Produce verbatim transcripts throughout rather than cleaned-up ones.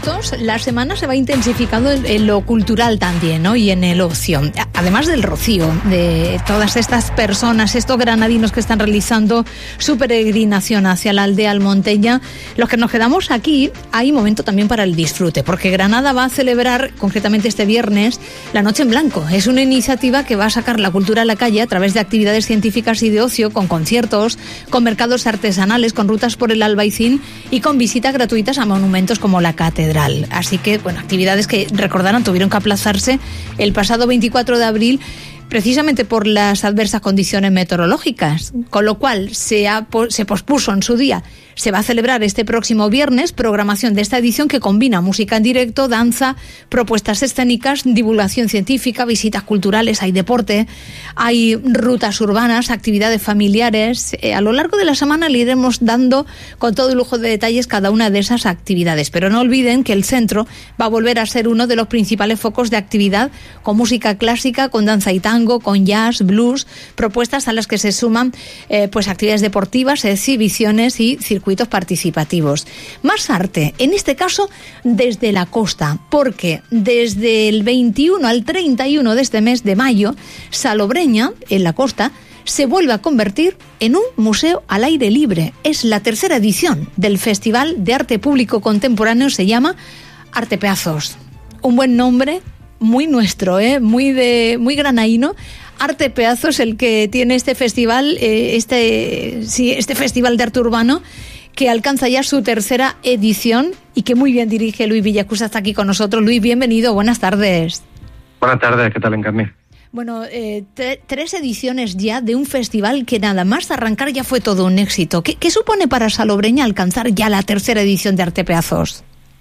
minutos, la semana se va intensificando en, en lo cultural también, ¿no? Y en el ocio. Además del rocío, de todas estas personas, estos granadinos que están realizando su peregrinación hacia la aldea almonteña, los que nos quedamos aquí, hay momento también para el disfrute, porque Granada va a celebrar, concretamente este viernes, la Noche en Blanco. Es una iniciativa que va a sacar la cultura a la calle a través de actividades científicas y de ocio, con conciertos, con mercados artesanales, con rutas por el Albaicín y con visitas gratuitas a monumentos como la Catedral. Así que, bueno, actividades que, recordarán, tuvieron que aplazarse el pasado veinticuatro de abril precisamente por las adversas condiciones meteorológicas, con lo cual se, ha, se pospuso en su día. Se va a celebrar este próximo viernes, programación de esta edición que combina música en directo, danza, propuestas escénicas, divulgación científica, visitas culturales, hay deporte, hay rutas urbanas, actividades familiares. Eh, a lo largo de la semana le iremos dando con todo el lujo de detalles cada una de esas actividades, pero no olviden que el centro va a volver a ser uno de los principales focos de actividad, con música clásica, con danza y tango, con jazz, blues, propuestas a las que se suman eh, pues actividades deportivas, exhibiciones y circuitos participativos. Más arte, en este caso desde la costa, porque desde el veintiuno al treinta y uno de este mes de mayo, Salobreña, en la costa, se vuelve a convertir en un museo al aire libre. Es la tercera edición del Festival de Arte Público Contemporáneo, se llama Artepeazos. Un buen nombre, muy nuestro, ¿eh? muy de muy granaíno. Artepeazos, el que tiene este festival, eh, este sí, este festival de arte urbano, que alcanza ya su tercera edición y que muy bien dirige Luis Villacusa, está aquí con nosotros. Luis, bienvenido, buenas tardes. Buenas tardes, ¿qué tal, Encarni? Bueno, eh, tre- tres ediciones ya de un festival que nada más arrancar ya fue todo un éxito. ¿Qué, qué supone para Salobreña alcanzar ya la tercera edición de Artepeazos?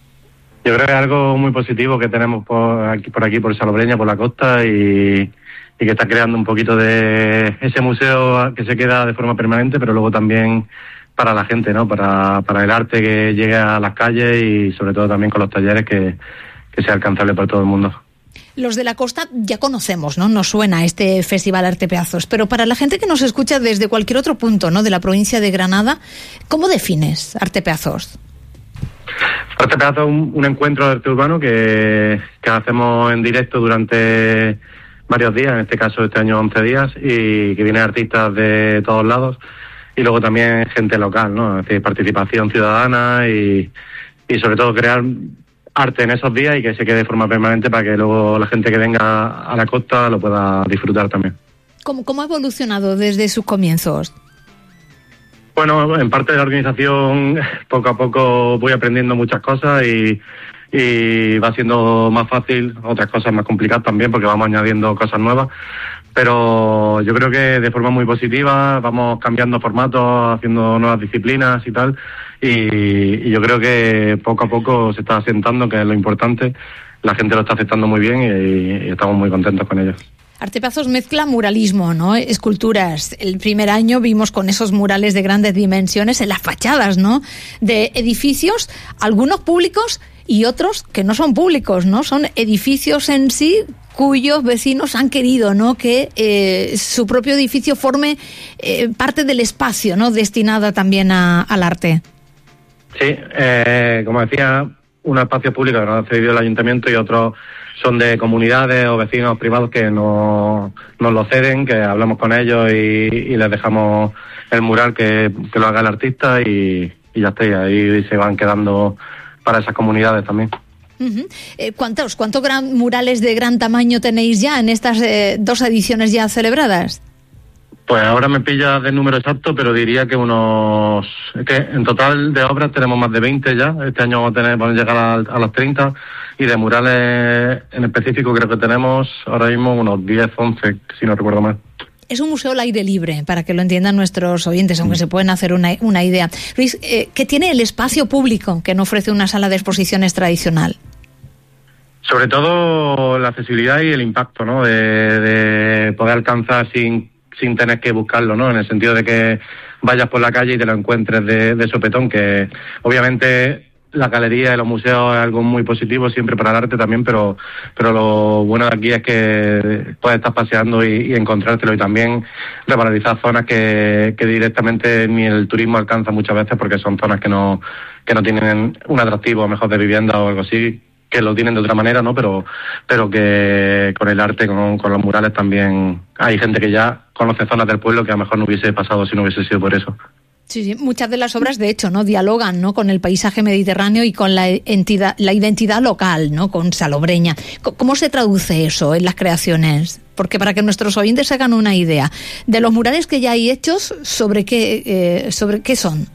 Yo creo que es algo muy positivo que tenemos por aquí, por aquí, por Salobreña, por la costa, y, y que está creando un poquito de ese museo que se queda de forma permanente, pero luego también para la gente, ¿no? Para, para el arte que llegue a las calles y sobre todo también con los talleres que, que sea alcanzable para todo el mundo. Los de la costa ya conocemos, ¿no? Nos suena este Festival Artepeazos, pero para la gente que nos escucha desde cualquier otro punto, ¿no? De la provincia de Granada, ¿cómo defines Artepeazos? Artepeazos es un, un encuentro de arte urbano que, que hacemos en directo durante varios días, en este caso este año once días, y que vienen artistas de todos lados y luego también gente local, ¿no? Es decir, participación ciudadana y, y sobre todo crear arte en esos días y que se quede de forma permanente para que luego la gente que venga a la costa lo pueda disfrutar también. ¿Cómo, cómo ha evolucionado desde sus comienzos? Bueno, en parte de la organización poco a poco voy aprendiendo muchas cosas y, y va siendo más fácil, otras cosas más complicadas también porque vamos añadiendo cosas nuevas, pero yo creo que de forma muy positiva vamos cambiando formatos, haciendo nuevas disciplinas y tal, y, y yo creo que poco a poco se está asentando, que es lo importante, la gente lo está aceptando muy bien y, y estamos muy contentos con ellos. Artepeazos mezcla muralismo, ¿no? Esculturas. El primer año vimos con esos murales de grandes dimensiones en las fachadas, ¿no? De edificios, algunos públicos y otros que no son públicos, ¿no? Son edificios en sí cuyos vecinos han querido, ¿no? Que eh, su propio edificio forme eh, parte del espacio, ¿no? Destinado también a, al arte. Sí, eh, como decía, un espacio público que nos ha cedido el ayuntamiento y otros son de comunidades o vecinos privados que no, nos lo ceden, que hablamos con ellos y, y les dejamos el mural que, que lo haga el artista y, y ya está, y ahí se van quedando para esas comunidades también. Uh-huh. Eh, ¿Cuántos, cuántos gran, murales de gran tamaño tenéis ya en estas eh, dos ediciones ya celebradas? Pues ahora me pilla de número exacto, pero diría que unos... que en total de obras tenemos más de veinte ya. Este año vamos a, tener, vamos a llegar a, a las treinta. Y de murales en específico creo que tenemos ahora mismo unos diez, once, si no recuerdo mal. Es un museo al aire libre, para que lo entiendan nuestros oyentes, aunque mm. se pueden hacer una, una idea. Luis, eh, ¿qué tiene el espacio público que no ofrece una sala de exposiciones tradicional? Sobre todo la accesibilidad y el impacto, ¿no? De, de poder alcanzar sin... sin tener que buscarlo, ¿no? En el sentido de que vayas por la calle y te lo encuentres de, de sopetón, que obviamente la galería y los museos es algo muy positivo siempre para el arte también, pero pero lo bueno de aquí es que puedes estar paseando y, y encontrártelo, y también revalorizar zonas que, que directamente ni el turismo alcanza muchas veces porque son zonas que no que no tienen un atractivo mejor de vivienda o algo así, que lo tienen de otra manera, ¿no? Pero pero que con el arte, con, con los murales también hay gente que ya conoce zonas del pueblo que a lo mejor no hubiese pasado si no hubiese sido por eso. Sí, sí, muchas de las obras, de hecho, ¿no? Dialogan, ¿no? Con el paisaje mediterráneo y con la entidad, la identidad local, ¿no? Con Salobreña. ¿Cómo se traduce eso en las creaciones? Porque para que nuestros oyentes hagan una idea de los murales que ya hay hechos, ¿sobre qué, eh, sobre qué son?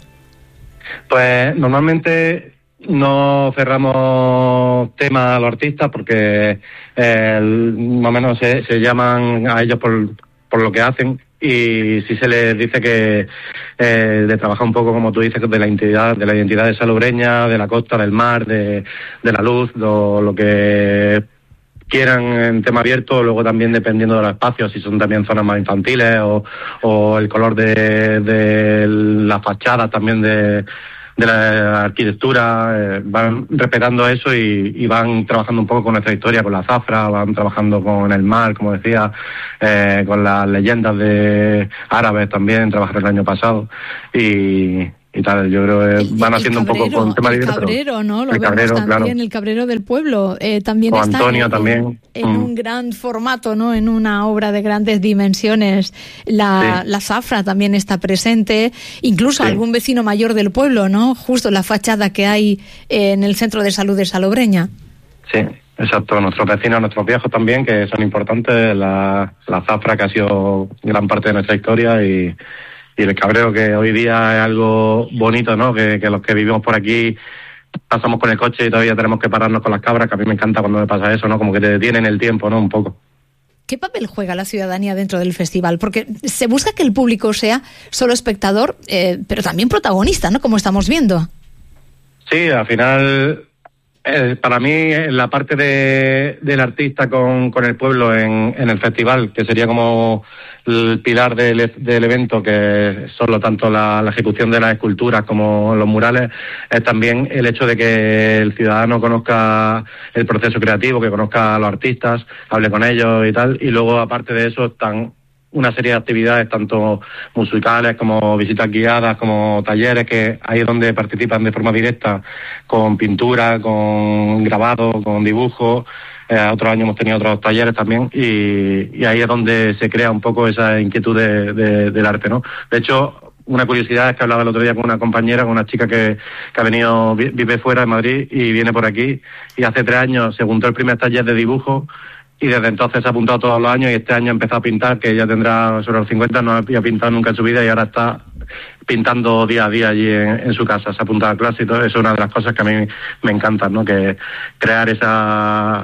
Pues normalmente no cerramos temas a los artistas porque eh, más o menos se, se llaman a ellos por, por lo que hacen. Y si se les dice que eh, de trabajar un poco, como tú dices, de la identidad, de la identidad de Salobreña, de la costa, del mar, de, de la luz, lo, lo que quieran en tema abierto, luego también dependiendo de los espacios, si son también zonas más infantiles o, o el color de, de las fachadas también de de la arquitectura, eh, van respetando eso y, y van trabajando un poco con nuestra historia, con la zafra, van trabajando con el mar, como decía, eh, con las leyendas de árabes también, trabajaron el año pasado y, y tal, yo creo que van haciendo cabrero, un poco con temas el de cabrero, ¿no? Lo el vemos cabrero, también, claro. El cabrero del pueblo, eh, también o está Antonio en, también. en mm. un gran formato, ¿no? En una obra de grandes dimensiones. La, sí. la zafra también está presente, incluso sí. algún vecino mayor del pueblo, ¿no? Justo la fachada que hay en el Centro de Salud de Salobreña. Sí, exacto. Nuestros vecinos, nuestros viejos también, que son importantes, la, la zafra que ha sido gran parte de nuestra historia y Y el cabrero, que hoy día es algo bonito, ¿no? Que, que los que vivimos por aquí pasamos con el coche y todavía tenemos que pararnos con las cabras, que a mí me encanta cuando me pasa eso, ¿no? Como que te detienen el tiempo, ¿no? Un poco. ¿Qué papel juega la ciudadanía dentro del festival? Porque se busca que el público sea solo espectador, eh, pero también protagonista, ¿no? Como estamos viendo. Sí, al final, eh, para mí, la parte de, del artista con, con el pueblo en, en el festival, que sería como el pilar del, del evento, que solo tanto la, la ejecución de las esculturas como los murales, es también el hecho de que el ciudadano conozca el proceso creativo, que conozca a los artistas, hable con ellos y tal, y luego aparte de eso están una serie de actividades tanto musicales como visitas guiadas, como talleres, que ahí es donde participan de forma directa con pintura, con grabado, con dibujo. Eh, otros años hemos tenido otros talleres también y, y ahí es donde se crea un poco esa inquietud de, de, del arte, ¿no? De hecho, una curiosidad es que hablaba el otro día con una compañera, con una chica que, que ha venido, vive fuera de Madrid y viene por aquí, y hace tres años se juntó el primer taller de dibujo y desde entonces se ha apuntado todos los años y este año ha empezado a pintar, que ya tendrá sobre los cincuenta, no había pintado nunca en su vida y ahora está pintando día a día allí en, en su casa, se ha apuntado a clase y todo. Eso es una de las cosas que a mí me encantan, ¿no? Que crear esa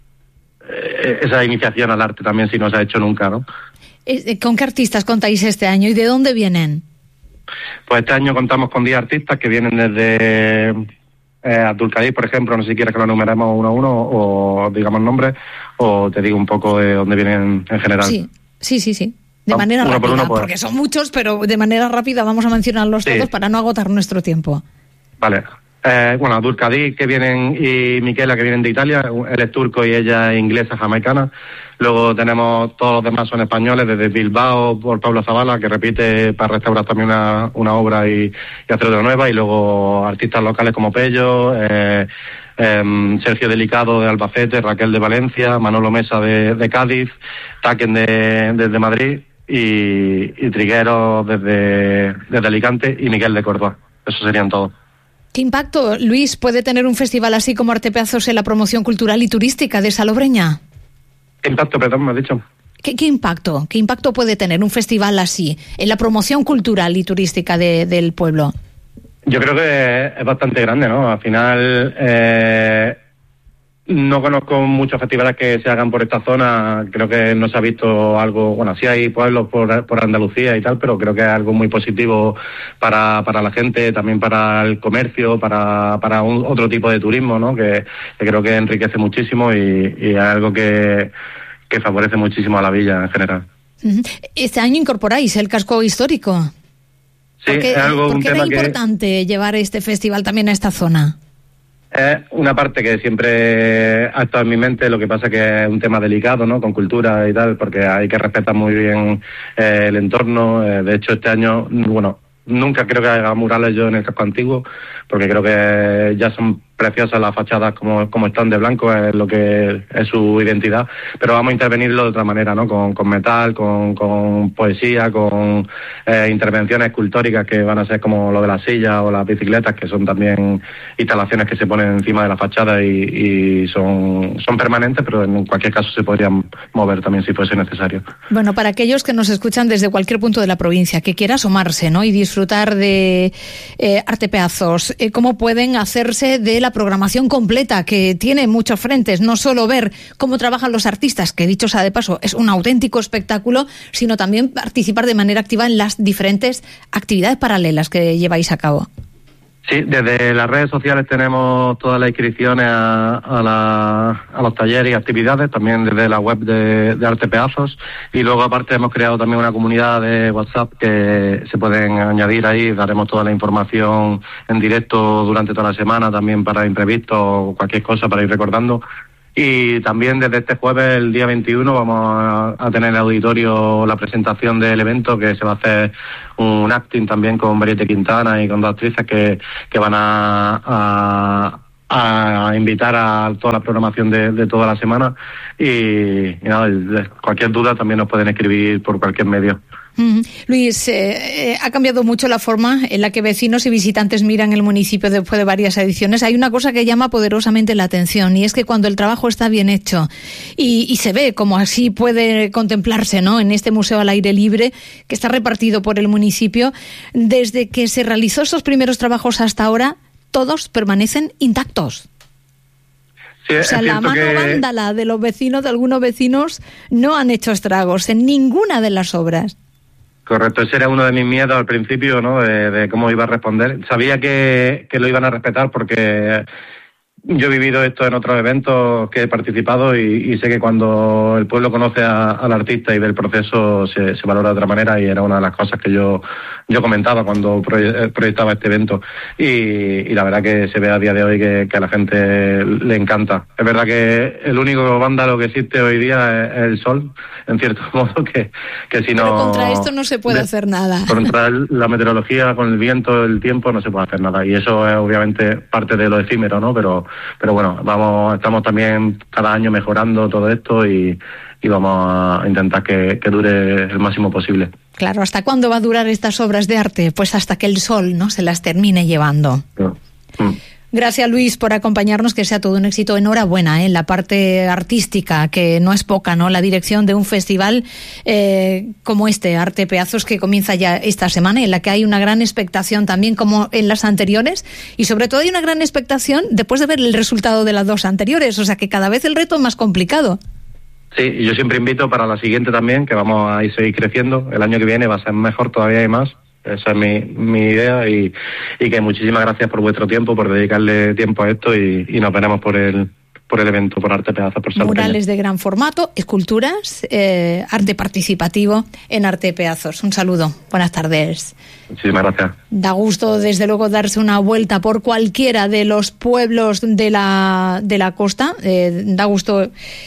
esa iniciación al arte también, si no se ha hecho nunca, ¿no? ¿Con qué artistas contáis este año y de dónde vienen? Pues este año contamos con diez artistas que vienen desde eh, Abdulkadir, por ejemplo, no sé si quieres que lo enumeremos uno a uno o digamos nombres, o te digo un poco de dónde vienen en general. Sí, sí, sí, sí. De Ah, manera uno rápida, por uno, pues. Porque son muchos, pero de manera rápida vamos a mencionarlos Sí. todos para no agotar nuestro tiempo. Vale. Eh, bueno, Abdulkadir, que vienen, y Miquela, que vienen de Italia, él es turco y ella es inglesa, jamaicana. Luego tenemos, todos los demás son españoles, desde Bilbao, por Pablo Zavala, que repite para restaurar también una, una obra y, y hacer otra nueva, y luego artistas locales como Pello, eh, eh, Sergio Delicado de Albacete, Raquel de Valencia, Manolo Mesa de, de Cádiz, Taquen de, desde Madrid, y, y Trigueros desde, desde Alicante, y Miguel de Córdoba. Eso serían todos. ¿Qué impacto, Luis, puede tener un festival así como Artepedazos en la promoción cultural y turística de Salobreña? ¿Qué impacto, perdón, me has dicho? ¿Qué, qué impacto? ¿Qué impacto puede tener un festival así en la promoción cultural y turística de, del pueblo? Yo creo que es bastante grande, ¿no? Al final, eh, no conozco muchos festivales que se hagan por esta zona. Creo que no se ha visto algo, bueno, sí hay pueblos por, por Andalucía y tal, pero creo que es algo muy positivo para, para la gente, también para el comercio, para, para un, otro tipo de turismo, ¿no? Que, que creo que enriquece muchísimo y, y es algo que, que favorece muchísimo a la villa en general. Este año incorporáis el casco histórico. Sí, ¿Por qué, es algo, ¿por un qué tema era que importante llevar este festival también a esta zona? Es una parte que siempre ha estado en mi mente, lo que pasa que es un tema delicado, ¿no? Con cultura y tal, porque hay que respetar muy bien eh, el entorno. Eh, de hecho, este año, bueno, nunca creo que haga murales yo en el casco antiguo, porque creo que ya son preciosas las fachadas como, como están de blanco, es lo que es su identidad, pero vamos a intervenirlo de otra manera, ¿no? Con, con metal, con, con poesía, con eh, intervenciones escultóricas que van a ser como lo de las sillas o las bicicletas, que son también instalaciones que se ponen encima de la fachada y, y son, son permanentes, pero en cualquier caso se podrían mover también si fuese necesario. Bueno, para aquellos que nos escuchan desde cualquier punto de la provincia, que quiera asomarse, ¿no? Y disfrutar de eh, Arte Peazos, eh, ¿cómo pueden hacerse de la programación completa, que tiene muchos frentes? No solo ver cómo trabajan los artistas, que dicho sea de paso es un auténtico espectáculo, sino también participar de manera activa en las diferentes actividades paralelas que lleváis a cabo. Sí, desde las redes sociales tenemos todas las inscripciones a, a, la, a los talleres y actividades, también desde la web de, de Arte Peazos, y luego aparte hemos creado también una comunidad de WhatsApp que se pueden añadir ahí, daremos toda la información en directo durante toda la semana, también para imprevistos o cualquier cosa para ir recordando. Y también desde este jueves, el día veintiuno, vamos a, a tener en el auditorio la presentación del evento, que se va a hacer un acting también con Mariette Quintana y con dos actrices que, que van a, a, a invitar a toda la programación de, de toda la semana. Y, y nada, cualquier duda también nos pueden escribir por cualquier medio. Mm. Luis, eh, eh, ha cambiado mucho la forma en la que vecinos y visitantes miran el municipio después de varias ediciones. Hay una cosa que llama poderosamente la atención, y es que cuando el trabajo está bien hecho y, y se ve como así puede contemplarse, ¿no?, en este museo al aire libre que está repartido por el municipio, desde que se realizó esos primeros trabajos hasta ahora, todos permanecen intactos. Sí, o sea, la mano que... vándala de los vecinos, de algunos vecinos, no han hecho estragos en ninguna de las obras. Correcto, ese era uno de mis miedos al principio, ¿no?, de, de cómo iba a responder. Sabía que, que lo iban a respetar porque yo he vivido esto en otros eventos que he participado y, y sé que cuando el pueblo conoce a, al artista y ve el proceso se, se valora de otra manera, y era una de las cosas que yo yo comentaba cuando proyectaba este evento, y, y la verdad que se ve a día de hoy que, que a la gente le encanta. Es verdad que el único vándalo que existe hoy día es, es el sol, en cierto modo, que, que si no... Pero contra esto no se puede de, hacer nada. Contra el, la meteorología, con el viento, el tiempo, no se puede hacer nada, y eso es obviamente parte de lo efímero, ¿no? Pero pero bueno, vamos, estamos también cada año mejorando todo esto y, y vamos a intentar que, que dure el máximo posible. Claro, ¿hasta cuándo va a durar estas obras de arte? Pues hasta que el sol, ¿no?, se las termine llevando. Sí. Mm. Gracias, Luis, por acompañarnos, que sea todo un éxito. Enhorabuena, ¿eh?, en la parte artística, que no es poca, ¿no?, la dirección de un festival eh, como este, Arte Peazos, que comienza ya esta semana, en la que hay una gran expectación también como en las anteriores, y sobre todo hay una gran expectación después de ver el resultado de las dos anteriores, o sea que cada vez el reto es más complicado. Sí, y yo siempre invito para la siguiente también, que vamos a ir seguir creciendo. El año que viene va a ser mejor todavía y más. Esa es mi, mi idea, y, y que muchísimas gracias por vuestro tiempo, por dedicarle tiempo a esto, y, y nos veremos por el por el evento, por Arte Peazos, por Salobreña. Murales de gran formato, esculturas, eh, arte participativo en Arte Peazos. Un saludo, buenas tardes. Muchísimas gracias. Da gusto, desde luego, darse una vuelta por cualquiera de los pueblos de la de la costa. Eh, da gusto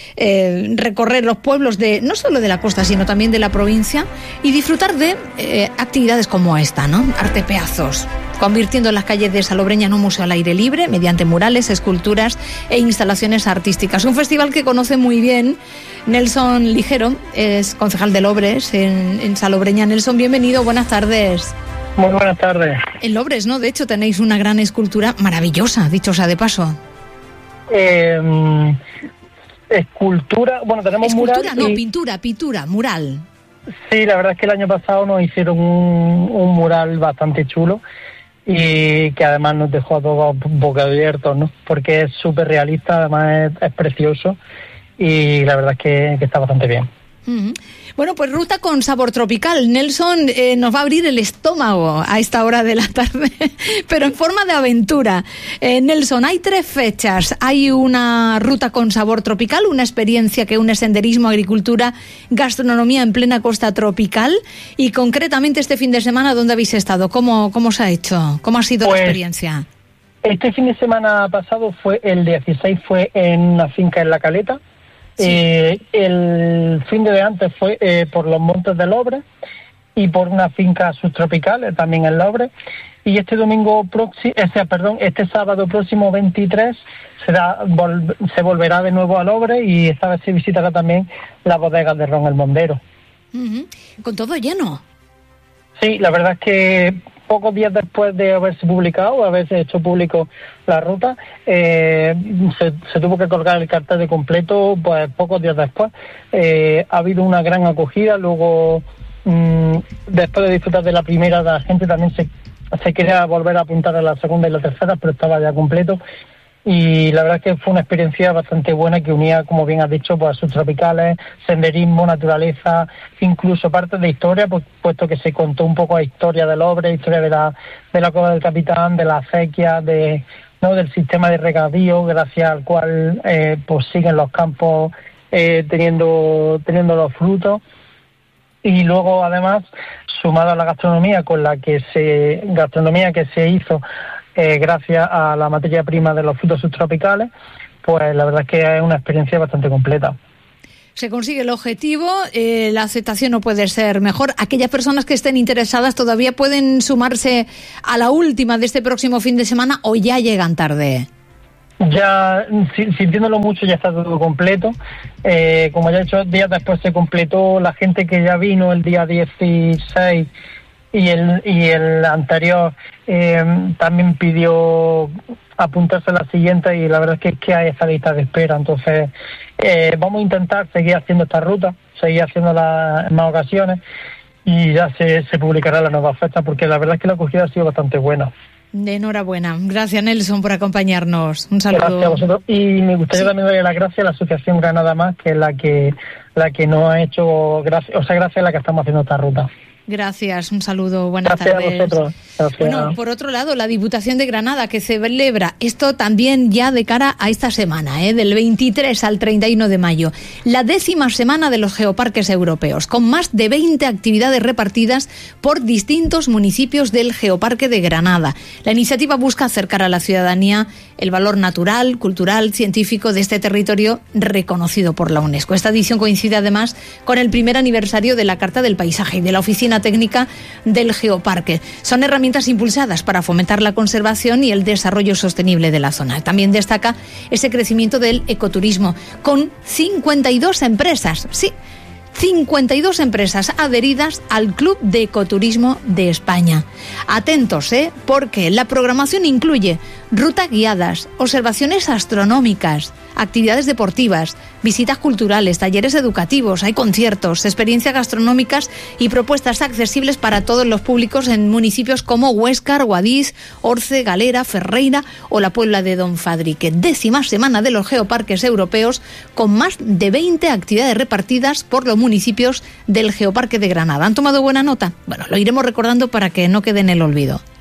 eh, recorrer los pueblos de no solo de la costa, sino también de la provincia, y disfrutar de eh, actividades como esta, ¿no? Arte Peazos, convirtiendo las calles de Salobreña en un museo al aire libre mediante murales, esculturas e instalaciones artísticas. Un festival que conoce muy bien Nelson Ligero, es concejal de Lobres en, en Salobreña. Nelson, bienvenido, buenas tardes. Muy buenas tardes. En Lobres, ¿no? De hecho, tenéis una gran escultura maravillosa, dicho sea de paso. Eh, escultura, bueno, tenemos escultura, mural. no, y... pintura, pintura, mural. Sí, la verdad es que el año pasado nos hicieron un, un mural bastante chulo, y que además nos dejó a todos boca abiertos, ¿no? Porque es súper realista, además es, es precioso, y la verdad es que, que está bastante bien. Uh-huh. Bueno, pues ruta con sabor tropical. Nelson eh, nos va a abrir el estómago a esta hora de la tarde, pero en forma de aventura. Eh, Nelson, hay tres fechas. Hay una ruta con sabor tropical, una experiencia que une senderismo, agricultura, gastronomía en plena costa tropical, y concretamente este fin de semana, ¿dónde habéis estado? ¿Cómo, cómo se ha hecho? ¿Cómo ha sido pues, la experiencia? Este fin de semana pasado, fue el dieciséis, fue en una finca en La Caleta. Sí. Eh, el fin de antes fue eh, por los Montes de Lobres, y por una finca subtropical, también en Lobre. Y este domingo próximo, ese, perdón, este sábado próximo veintitrés será, vol, se volverá de nuevo a Lobre y esta vez se visitará también las bodegas de Ron El Mondero. Uh-huh. Con todo lleno. Sí, la verdad es que pocos días después de haberse publicado, haberse hecho público la ruta, eh, se, se tuvo que colgar el cartel de completo, pues pocos días después. Eh, ha habido una gran acogida, luego mmm, después de disfrutar de la primera, la gente también se, se quería volver a apuntar a la segunda y la tercera, pero estaba ya completo. Y la verdad es que fue una experiencia bastante buena que unía, como bien has dicho, pues subtropicales, senderismo, naturaleza, incluso parte de historia, pues, puesto que se contó un poco la historia del Lobre, historia de la de la Cueva del Capitán, de la acequia, de no del sistema de regadío, gracias al cual eh, pues siguen los campos eh, teniendo teniendo los frutos. Y luego, además, sumado a la gastronomía con la que se gastronomía que se hizo Eh, gracias a la materia prima de los frutos subtropicales, pues la verdad es que es una experiencia bastante completa. Se consigue el objetivo, eh, la aceptación no puede ser mejor. Aquellas personas que estén interesadas todavía pueden sumarse a la última de este próximo fin de semana o ya llegan tarde. Ya, sintiéndolo mucho, ya está todo completo. Eh, como ya he dicho, días después se completó la gente que ya vino el día dieciséis y el y el anterior eh, también pidió apuntarse a la siguiente y la verdad es que, es que hay esta lista de espera. Entonces eh, vamos a intentar seguir haciendo esta ruta, seguir haciéndola en más ocasiones y ya se, se publicará la nueva fecha porque la verdad es que la acogida ha sido bastante buena. De enhorabuena. Gracias, Nelson, por acompañarnos. Un saludo. Gracias a vosotros. Y me gustaría sí. también darle las gracias a la Asociación Granada Más, que es la que la que nos ha hecho, gracias, o sea, gracias a la que estamos haciendo esta ruta. Gracias, un saludo, buenas Gracias tardes. A vosotros. Gracias. Bueno, por otro lado, la Diputación de Granada, que celebra esto también ya de cara a esta semana, ¿eh? del veintitrés al treinta y uno de mayo, la décima semana de los geoparques europeos, con más de veinte actividades repartidas por distintos municipios del Geoparque de Granada. La iniciativa busca acercar a la ciudadanía el valor natural, cultural, científico de este territorio reconocido por la UNESCO. Esta edición coincide además con el primer aniversario de la Carta del Paisaje y de la Oficina Técnica del Geoparque. Son herramientas impulsadas para fomentar la conservación y el desarrollo sostenible de la zona. También destaca ese crecimiento del ecoturismo, con cincuenta y dos empresas, sí, cincuenta y dos empresas adheridas al Club de Ecoturismo de España. Atentos, ¿eh? Porque la programación incluye rutas guiadas, observaciones astronómicas, actividades deportivas, visitas culturales, talleres educativos, hay conciertos, experiencias gastronómicas y propuestas accesibles para todos los públicos en municipios como Huéscar, Guadix, Orce, Galera, Ferreira o la Puebla de Don Fadrique. Décima semana de los geoparques europeos con más de veinte actividades repartidas por los municipios del Geoparque de Granada. ¿Han tomado buena nota? Bueno, lo iremos recordando para que no quede en el olvido.